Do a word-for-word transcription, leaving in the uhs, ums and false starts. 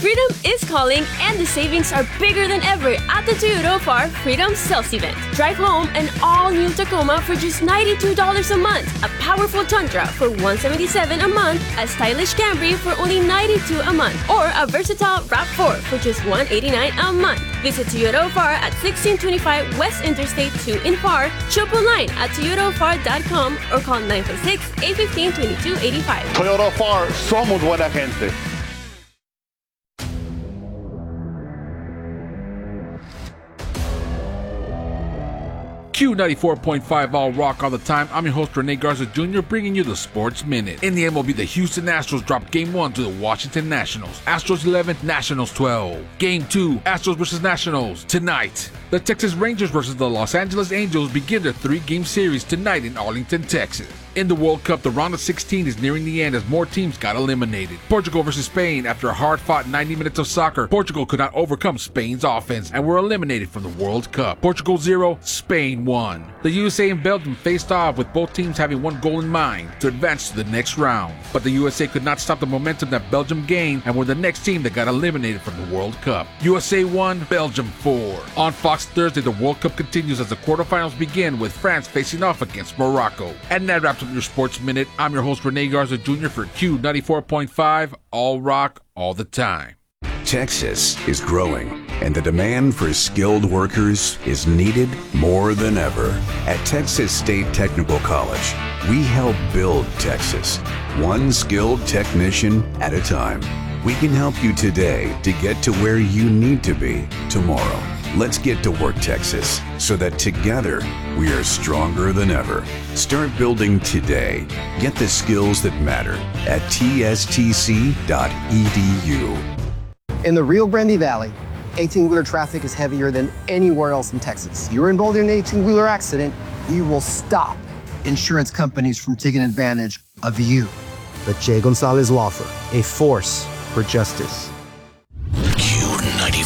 Freedom is calling, and the savings are bigger than ever at the Toyota Far Freedom Sales Event. Drive home an all-new Tacoma for just ninety-two dollars a month, a powerful Tundra for one hundred seventy-seven dollars a month, a stylish Camry for only ninety-two dollars a month, or a versatile RAV four for just one hundred eighty-nine dollars a month. Visit Toyota Far at sixteen twenty-five West Interstate two in Far, shop online at toyota far dot com, or call nine four six, eight one five, two two eight five. Toyota Far, somos buena gente. Q ninety-four point five All Rock all the time. I'm your host, Rene Garza Junior, bringing you the Sports Minute. In the M L B, the Houston Astros dropped Game one to the Washington Nationals. Astros eleven, Nationals twelve. Game two, Astros versus Nationals. Tonight, the Texas Rangers versus the Los Angeles Angels begin their three-game series tonight in Arlington, Texas. In the World Cup, the round of sixteen is nearing the end as more teams got eliminated. Portugal versus Spain. After a hard-fought ninety minutes of soccer, Portugal could not overcome Spain's offense and were eliminated from the World Cup. Portugal zero, Spain one. The U S A and Belgium faced off with both teams having one goal in mind to advance to the next round. But the U S A could not stop the momentum that Belgium gained and were the next team that got eliminated from the World Cup. U S A one, Belgium four. On Fox Thursday, the World Cup continues as the quarterfinals begin with France facing off against Morocco. And that wraps up your Sports Minute. I'm your host, Rene Garza Junior for Q ninety-four point five, All Rock, all the time. Texas is growing, and the demand for skilled workers is needed more than ever. At Texas State Technical College, we help build Texas, one skilled technician at a time. We can help you today to get to where you need to be tomorrow. Let's get to work, Texas, so that together we are stronger than ever. Start building today. Get the skills that matter at T S T C dot E D U. In the Rio Grande Valley, eighteen-wheeler traffic is heavier than anywhere else in Texas. If you're involved in an eighteen-wheeler accident, you will stop insurance companies from taking advantage of you. The Jay Gonzalez Law Firm, a force for justice.